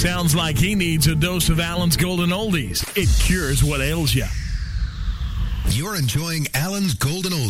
Sounds like he needs a dose of Alan's Golden Oldies. It cures what ails you. You're enjoying Alan's Golden Oldies.